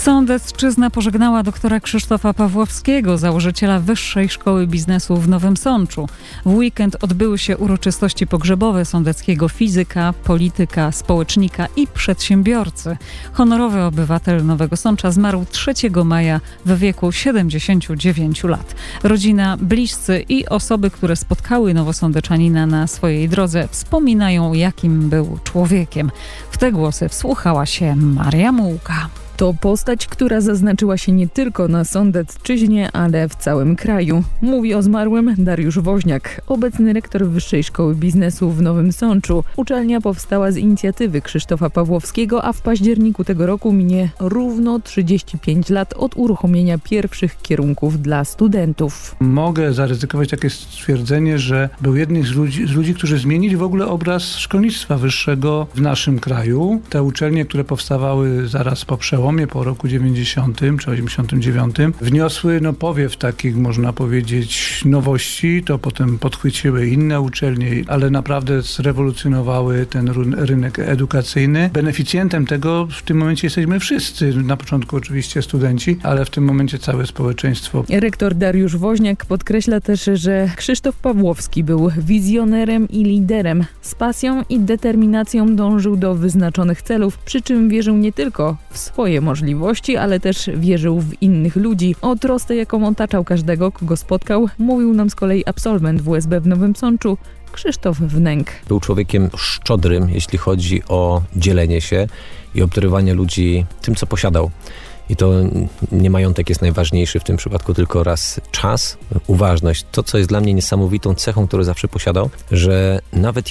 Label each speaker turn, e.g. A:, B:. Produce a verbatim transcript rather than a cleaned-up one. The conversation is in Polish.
A: Sądecczyzna pożegnała doktora Krzysztofa Pawłowskiego, założyciela Wyższej Szkoły Biznesu w Nowym Sączu. W weekend odbyły się uroczystości pogrzebowe sądeckiego fizyka, polityka, społecznika i przedsiębiorcy. Honorowy obywatel Nowego Sącza zmarł trzeciego maja w wieku siedemdziesięciu dziewięciu lat. Rodzina, bliscy i osoby, które spotkały nowosądeczanina na swojej drodze, wspominają, jakim był człowiekiem. W te głosy wsłuchała się Maria Mułka.
B: To postać, która zaznaczyła się nie tylko na Sądecczyźnie, ale w całym kraju. Mówi o zmarłym Dariusz Woźniak, obecny rektor Wyższej Szkoły Biznesu w Nowym Sączu. Uczelnia powstała z inicjatywy Krzysztofa Pawłowskiego, a w październiku tego roku minie równo trzydzieści pięć lat od uruchomienia pierwszych kierunków dla studentów.
C: Mogę zaryzykować takie stwierdzenie, że był jednym z ludzi, z ludzi, którzy zmienili w ogóle obraz szkolnictwa wyższego w naszym kraju. Te uczelnie, które powstawały zaraz po przełomie, po roku dziewięćdziesiątym czy osiemdziesiątym dziewiątym, wniosły no powiew takich, można powiedzieć, nowości. To potem podchwyciły inne uczelnie, ale naprawdę zrewolucjonowały ten rynek edukacyjny. Beneficjentem tego w tym momencie jesteśmy wszyscy. Na początku oczywiście studenci, ale w tym momencie całe społeczeństwo.
B: Rektor Dariusz Woźniak podkreśla też, że Krzysztof Pawłowski był wizjonerem i liderem. Z pasją i determinacją dążył do wyznaczonych celów, przy czym wierzył nie tylko w swoje możliwości, ale też wierzył w innych ludzi. O trosce, jaką otaczał każdego, kogo spotkał, mówił nam z kolei absolwent W S B w Nowym Sączu, Krzysztof Wnęk.
D: Był człowiekiem szczodrym, jeśli chodzi o dzielenie się i obdarowanie ludzi tym, co posiadał. I to nie majątek jest najważniejszy w tym przypadku, tylko raz czas, uważność. To, co jest dla mnie niesamowitą cechą, którą zawsze posiadał, że nawet